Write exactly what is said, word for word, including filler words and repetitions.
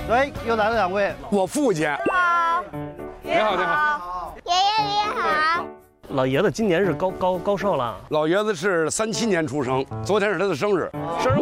对，又来了两位。 我父亲。 好。 你好，你好。 爷爷你好。 老爷子今年是高高高寿了？ 老爷子是三七年出生，昨天是他的生日。 生日